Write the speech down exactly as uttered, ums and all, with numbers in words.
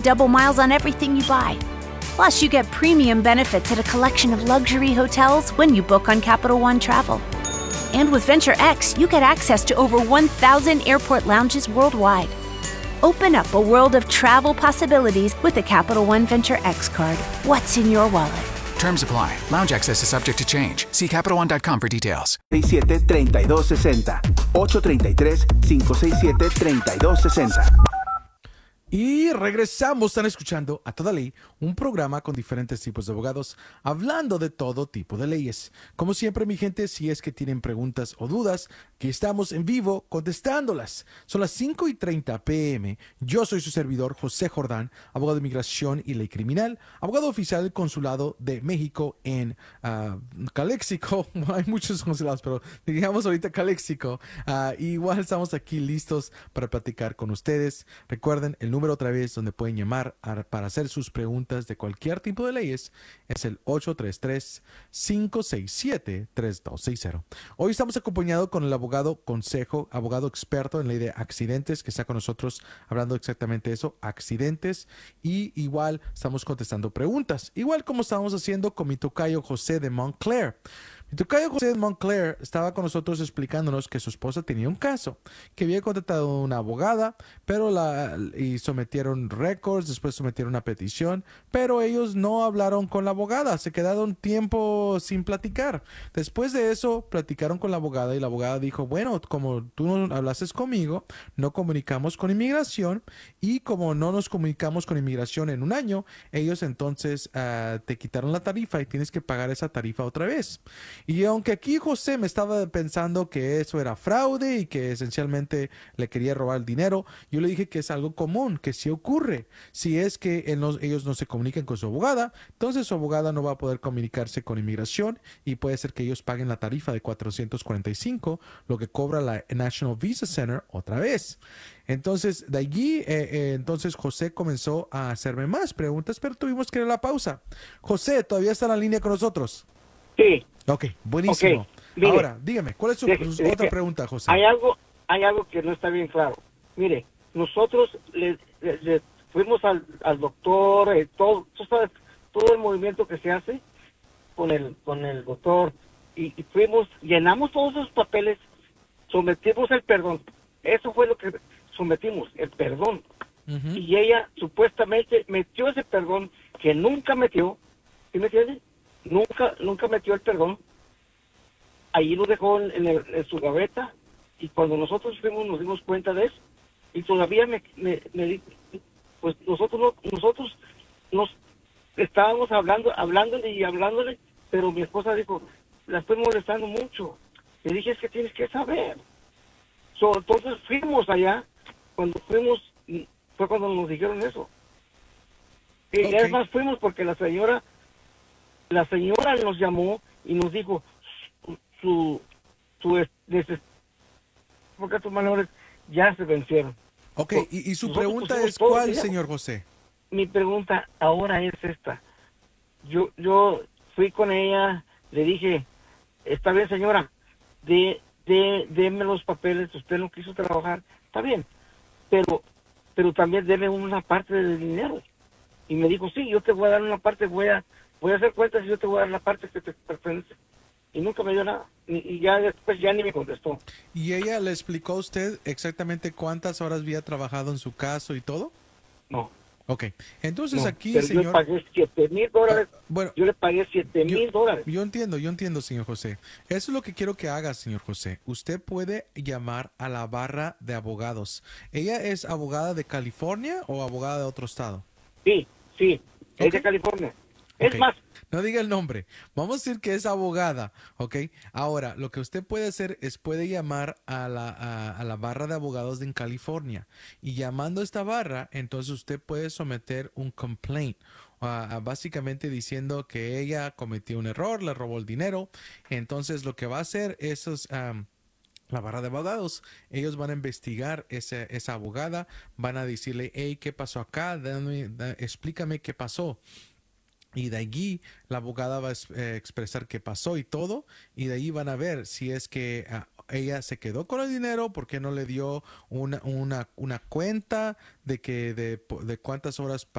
double miles on everything you buy. Plus, you get premium benefits at a collection of luxury hotels when you book on Capital One Travel. And with Venture X, you get access to over one thousand airport lounges worldwide. Open up a world of travel possibilities with the Capital One Venture X card. What's in your wallet? Terms apply. Lounge access is subject to change. See Capital One dot com for details. seis siete, tres dos seis cero. ocho tres tres, cinco seis siete, tres dos seis cero. Y regresamos, están escuchando A Toda Ley, un programa con diferentes tipos de abogados, hablando de todo tipo de leyes. Como siempre, mi gente, si es que tienen preguntas o dudas, que estamos en vivo contestándolas. Son las cinco y treinta p m Yo soy su servidor, José Jordán, abogado de inmigración y ley criminal, abogado oficial del Consulado de México en uh, Calexico. Hay muchos consulados, pero digamos ahorita Calexico. Uh, igual estamos aquí listos para platicar con ustedes. Recuerden, el número otra vez donde pueden llamar a, para hacer sus preguntas de cualquier tipo de leyes es el ocho tres tres, cinco seis siete, tres dos seis cero. Hoy estamos acompañados con el abogado Consejo, abogado experto en ley de accidentes, que está con nosotros hablando exactamente eso, accidentes, y igual estamos contestando preguntas, igual como estábamos haciendo con mi tocayo José de Montclair. Mi tocayo José de Montclair estaba con nosotros explicándonos que su esposa tenía un caso, que había contratado a una abogada, pero la y sometieron récords, después sometieron una petición, pero ellos no hablaron con la abogada, se quedaron tiempo sin platicar. Después de eso, platicaron con la abogada y la abogada dijo, bueno, como tú no hablaste conmigo, no comunicamos con inmigración, y como no nos comunicamos con inmigración en un año, ellos entonces uh, te quitaron la tarifa y tienes que pagar esa tarifa otra vez. Y aunque aquí José me estaba pensando que eso era fraude y que esencialmente le quería robar el dinero, yo le dije que es algo común, que sí ocurre. Si es que él no, ellos no se comunican con su abogada, entonces su abogada no va a poder comunicarse con inmigración y puede ser que ellos paguen la tarifa de cuatrocientos cuarenta y cinco, lo que cobra la National Visa Center otra vez. Entonces, de allí, eh, eh, entonces José comenzó a hacerme más preguntas, pero tuvimos que ir a la pausa. José, ¿todavía está en la línea con nosotros? Sí. Ok, buenísimo. Okay, mire, ahora, dígame, ¿cuál es su, de, su de otra que pregunta, José? Hay algo, hay algo que no está bien claro. Mire, nosotros le, le, le fuimos al, al doctor, eh, todo, tú sabes, todo el movimiento que se hace con el, con el doctor, y, y fuimos, llenamos todos esos papeles, sometimos el perdón. Eso fue lo que sometimos, el perdón. Uh-huh. Y ella supuestamente metió ese perdón que nunca metió, ¿sí me entiendes? Nunca, nunca metió el perdón. Ahí lo dejó en, en, el, en su gaveta, y cuando nosotros fuimos nos dimos cuenta de eso, y todavía me, me, me di, pues nosotros no, nosotros nos estábamos hablando, hablándole y hablándole, pero mi esposa dijo, la estoy molestando mucho. Le dije, es que tienes que saber. So, entonces fuimos allá, cuando fuimos, fue cuando nos dijeron eso. Y okay. Es más, fuimos porque la señora La señora nos llamó y nos dijo su, su, su porque tus menores ya se vencieron. Ok, so, y, y su pregunta es ¿cuál, señor José? Mi pregunta ahora es esta. Yo yo fui con ella, le dije, está bien señora, de, de, deme los papeles, usted no quiso trabajar, está bien, pero, pero también deme una parte del dinero. Y me dijo, sí, yo te voy a dar una parte, voy a voy a hacer cuentas y yo te voy a dar la parte que te pertenece. Y nunca me dio nada. Y, y ya después ya ni me contestó. ¿Y ella le explicó a usted exactamente cuántas horas había trabajado en su caso y todo? No. Ok. Entonces no, aquí, pero señor... yo pagué siete mil dólares. Uh, bueno, yo le pagué siete mil dólares. Yo entiendo, yo entiendo, señor José. Eso es lo que quiero que haga, señor José. Usted puede llamar a la barra de abogados. ¿Ella es abogada de California o abogada de otro estado? Sí, sí. Okay. Es de California. Es okay. más. No diga el nombre. Vamos a decir que es abogada, ¿ok? Ahora, lo que usted puede hacer es puede llamar a la, a, a la barra de abogados en California. Y llamando a esta barra, entonces usted puede someter un complaint. Uh, básicamente diciendo que ella cometió un error, le robó el dinero. Entonces lo que va a hacer es... Um, la barra de abogados, ellos van a investigar esa, esa abogada, van a decirle, hey, ¿qué pasó acá? Dame, da, explícame qué pasó. Y de allí la abogada va a eh, expresar qué pasó y todo, y de ahí van a ver si es que uh, ella se quedó con el dinero, por qué no le dio una, una, una cuenta de que de, de cuántas horas